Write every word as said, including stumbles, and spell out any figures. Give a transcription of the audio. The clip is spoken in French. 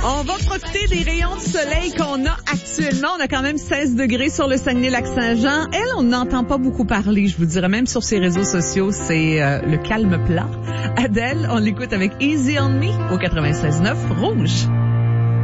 On va profiter des rayons de soleil qu'on a actuellement. On a quand même seize degrés sur le Saguenay-Lac-Saint-Jean. Elle, on n'entend pas beaucoup parler. Je vous dirais même sur ses réseaux sociaux, c'est euh, le calme plat. Adèle, on l'écoute avec Easy on Me au quatre-vingt-seize neuf Rouge.